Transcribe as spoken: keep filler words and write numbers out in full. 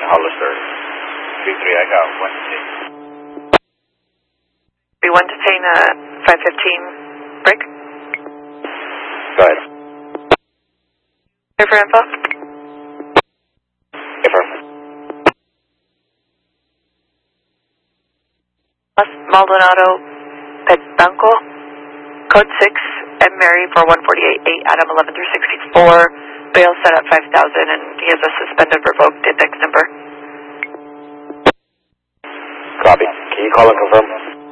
Hollister. three three, I got one detain. three one detain, uh, five fifteen, break. Go ahead. Here for info. Affirm. Maldonado, Pedanco, code six, M. Mary for one forty-eight, eight, Adam eleven through sixty-four, bail set at five thousand, and he has a suspended revoked index number. Copy. Can you call and confirm?